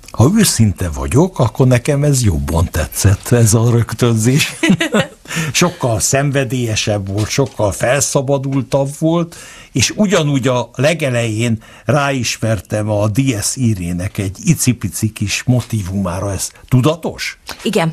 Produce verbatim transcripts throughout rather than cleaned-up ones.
Ha őszinte vagyok, akkor nekem ez jobban tetszett, ez a rögtönzés. Sokkal szenvedélyesebb volt, sokkal felszabadultabb volt, és ugyanúgy a legelején ráismertem a Dies Irének egy icipici kis motívumára. Ez tudatos? Igen.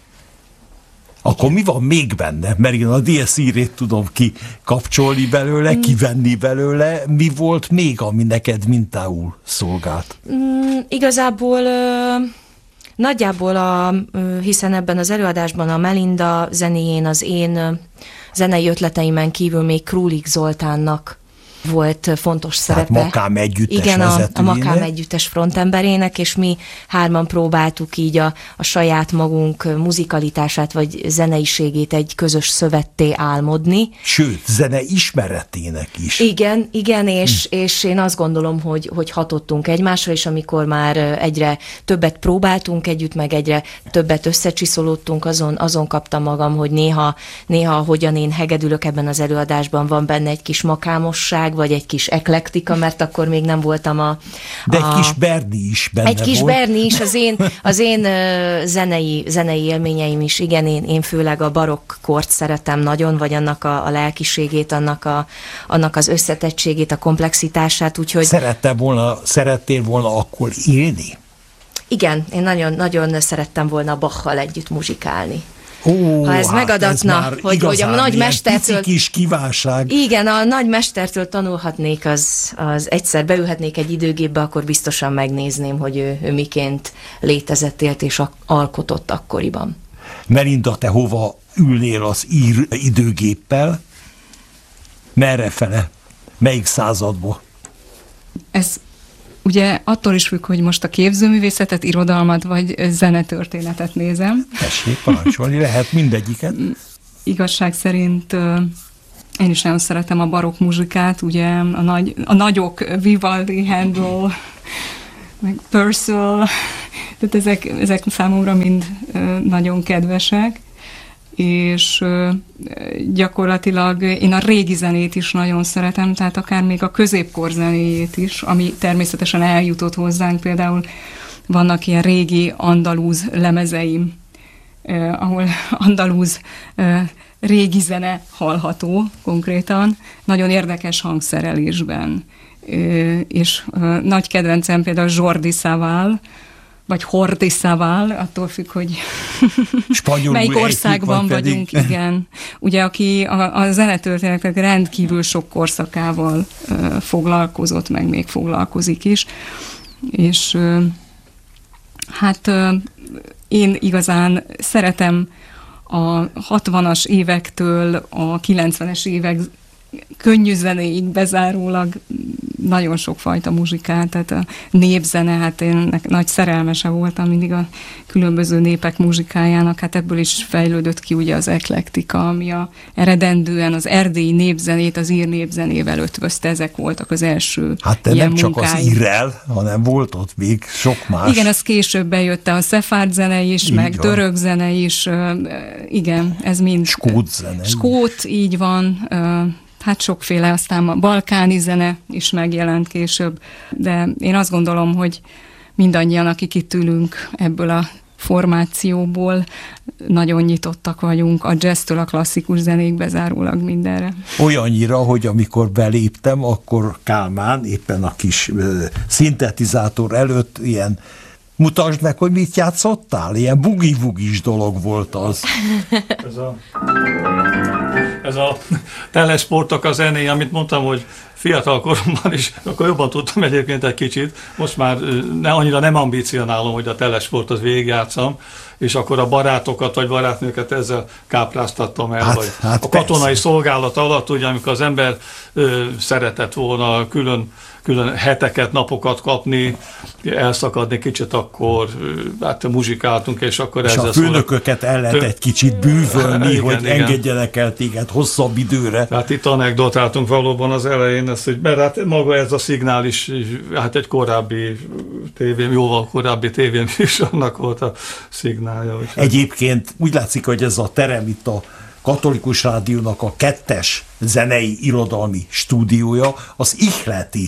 Akkor mi van még benne? Mert én a Dies Irét tudom kikapcsolni belőle, mm. kivenni belőle. Mi volt még, ami neked mintául szolgált? Mm, igazából ö, nagyjából, a, ö, hiszen ebben az előadásban a Melinda zenéjén az én ö, zenei ötleteimen kívül még Krúlik Zoltánnak volt fontos szerepe. Tehát Makám együttes Igen, a, a vezetőjének. Makám együttes frontemberének, és mi hárman próbáltuk így a, a saját magunk muzikalitását vagy zeneiségét egy közös szövetté álmodni. Sőt, zene ismeretének is. Igen, igen, és, hm. és én azt gondolom, hogy, hogy hatottunk egymásra, és amikor már egyre többet próbáltunk együtt, meg egyre többet összecsiszolódtunk, azon, azon kaptam magam, hogy néha, néha, hogyan én hegedülök ebben az előadásban, van benne egy kis makámosság, vagy egy kis eklektika, mert akkor még nem voltam a... De egy a, kis Berni is benne Egy kis volt. Berni is, az én, az én uh, zenei, zenei élményeim is, igen, én, én főleg a barokk kort szeretem nagyon, vagy annak a, a lelkiségét, annak, a, annak az összetettségét, a komplexitását, úgyhogy... Szerettem volna, szerettél volna akkor élni? Igen, én nagyon, nagyon szerettem volna Bachal együtt muzsikálni. Ó, ha ez hát megadatna, ez hogy, hogy a nagy mestertől... kis kívánság. Igen, a nagy mestertől tanulhatnék, az, az egyszer beülhetnék egy időgépbe, akkor biztosan megnézném, hogy ő, ő miként létezett, élt és alkotott akkoriban. Melinda, te hova ülnél az ír időgéppel? Merre fele? Melyik századból? Ez ugye attól is függ, hogy most a képzőművészetet, irodalmat vagy zenetörténetet nézem. Tessék, parancsolni, lehet mindegyiket. Igazság szerint én is nagyon szeretem a barokk muzsikát, ugye a, nagy, a nagyok, Vivaldi, Handel, meg Purcell, tehát ezek, ezek számomra mind nagyon kedvesek, és gyakorlatilag én a régi zenét is nagyon szeretem, tehát akár még a középkor zenéjét is, ami természetesen eljutott hozzánk, például vannak ilyen régi andalúz lemezeim, eh, ahol andalúz eh, régi zene hallható konkrétan, nagyon érdekes hangszerelésben, eh, és eh, nagy kedvencem például Jordi Savall, vagy Jordi Savall, attól függ, hogy melyik országban vagyunk, igen. Ugye, aki a, a zenetörténetek rendkívül sok korszakával uh, foglalkozott, meg még foglalkozik is, és uh, hát uh, én igazán szeretem a hatvanas évektől a kilencvenes évek könnyű zenéig bezárólag nagyon sokfajta muzsikát, tehát a népzene, hát én nagy szerelmese voltam mindig a különböző népek muzsikájának, hát ebből is fejlődött ki ugye az eklektika, ami a eredendően az erdélyi népzenét az ír népzenével ötvözte, ezek voltak az első hát te ilyen nem csak munkáim. az írrel, hanem volt ott még sok más. Igen, az később bejött a szefárd zene is, így meg van. Török zene is, igen, ez mind. Skót zene. Skót, így van, hát sokféle, aztán a balkáni zene is megjelent később, de én azt gondolom, hogy mindannyian, akik itt ülünk ebből a formációból, nagyon nyitottak vagyunk a jazztől a klasszikus zenék bezárólag mindenre. Olyannyira, hogy amikor beléptem, akkor Kálmán éppen a kis uh, szintetizátor előtt ilyen mutasd meg, hogy mit játszottál? Ilyen bugi-bugis dolog volt az. Ez a, ez a telesportok a zené, amit mondtam, hogy fiatal koromban is, akkor jobban tudtam egyébként egy kicsit. Most már ne, annyira nem ambicionálom, hogy a telesport az végigjátszam, és akkor a barátokat vagy barátnőket ezzel kápráztattam el, hát, vagy hát a katonai persze. szolgálat alatt, ugye, amikor az ember ö, szeretett volna külön külön heteket, napokat kapni, elszakadni kicsit, akkor hát muzsikáltunk, és akkor és ezzel a főnököket el lehet egy kicsit bűvölni, igen, hogy igen. engedjenek el téged hosszabb időre. Hát itt anekdotáltunk valóban az elején, ezt, hogy mert hát maga ez a szignál is, hát egy korábbi tévém, jóval korábbi tévém is annak volt a szignálja. Úgyhogy... Egyébként úgy látszik, hogy ez a terem itt a Katolikus Rádiónak a kettes zenei irodalmi stúdiója, az ihleti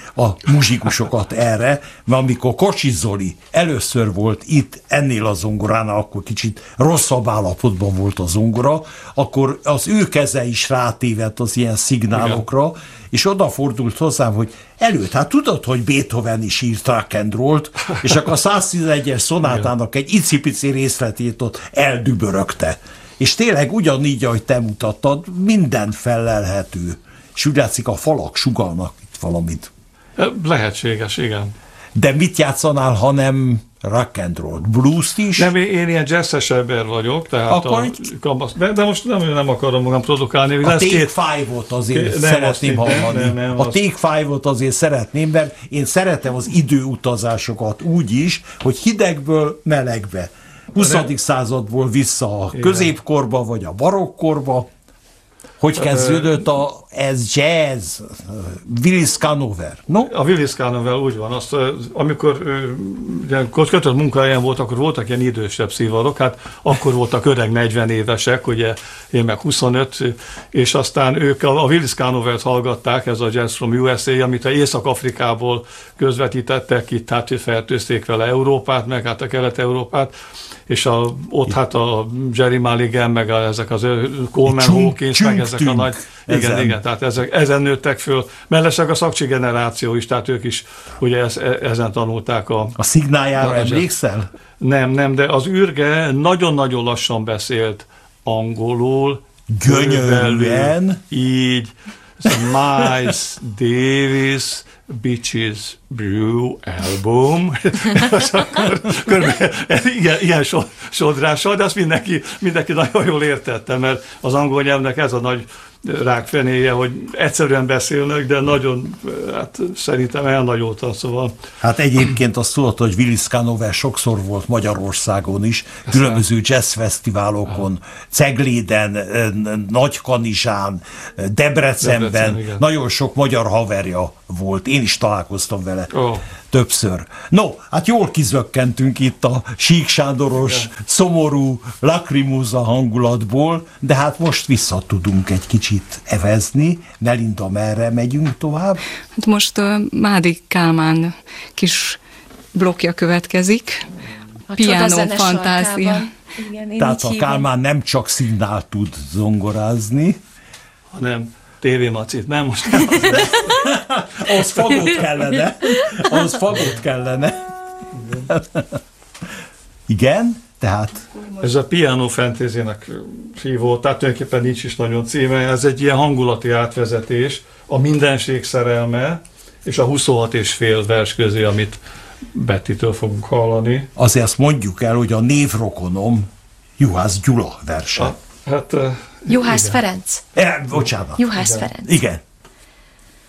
a muzsikusokat erre, mert amikor Kocsis Zoli először volt itt ennél a zongoránál, akkor kicsit rosszabb állapotban volt a zongora, akkor az ő keze is rátévedt az ilyen szignálokra, igen. És odafordult hozzám, hogy előtt, hát tudod, hogy Beethoven is írt rock and rollt, és akkor a száztizenegyes szonátának egy icipici részletét ott eldübörögte. És tényleg ugyanígy, ahogy te mutattad, minden fellelhető. És úgy látszik, a falak sugallnak itt valamit. Lehetséges, igen. De mit játszanál, ha nem rock and roll? Blues-t is? Nem, én ilyen jazzes ember vagyok, tehát akkor a, egy... de, de most nem, nem akarom magam produkálni. A Take két... Five-ot azért nem, szeretném hallani. Nem, nem, a azt... Take Five-ot azért szeretném, mert én szeretem az időutazásokat úgy is, hogy hidegből melegbe. huszadik századból vissza a középkorba, vagy a barokkorba. Hogy kezdődött a, ez jazz, Willis Canover, no? A Willis Canover úgy van, azt, amikor kötött munkahelyen volt, akkor voltak ilyen idősebb szívarok, hát akkor voltak öreg negyven évesek, ugye én meg huszonöt, és aztán ők a, a Willis Canovert hallgatták, ez a Jazz from U S A, amit a Észak-Afrikából közvetítettek, itt hát fertőzték vele Európát, meg hát a Kelet-Európát, és a, ott hát a Jerry Mulligan, meg a, ezek az Coleman Hawkins, meg ezek a nagy... Igen, ezen. igen, tehát ezek, ezen nőttek föl. Mellesleg a szakcsi generáció is, tehát ők is ugye ez, ezen tanulták a... A szignáljára emlékszel? Nem, nem, de az űrge nagyon-nagyon lassan beszélt angolul. Gyönyörűen. Így. Miles Davis Bitches Brew album. Körülbelül ilyen, ilyen sodrással, de azt mindenki, mindenki nagyon jól értette, mert az angol nyelvnek ez a nagy rákfenéje, hogy egyszerűen beszélnek, de nagyon, hát szerintem elnagyoltan, szóval. Hát egyébként azt tudod, hogy Willis Canover sokszor volt Magyarországon is, különböző jazzfesztiválokon, Cegléden, Nagykanizsán, Debrecenben, Debrecen, nagyon sok magyar haverja volt. Én is találkoztam vele. Oh. Többször. No, hát jól kizökkentünk itt a Sík Sándoros, yeah. szomorú, lakrimóza hangulatból, de hát most vissza tudunk egy kicsit evezni. Melinda, merre megyünk tovább? Hát most uh, Mádi Kálmán kis blokkja következik. A Piano Fantázia. Igen, tehát a Kálmán nem csak szignál tud zongorázni, hanem tévémacit, nem most nem az. Az fagot kellene. Az fagot kellene. Igen, tehát... Ez a Piano Fantasy-nek hívó, tehát tulajdonképpen nincs is nagyon címe, ez egy ilyen hangulati átvezetés, a mindenség szerelme, és a huszonhat és fél vers közé, amit Bettitől fogunk hallani. Azért azt mondjuk el, hogy a névrokonom Juhász Gyula verse. A, hát... Juhász Ferenc. E, bocsánat. Juhász Ferenc. Igen.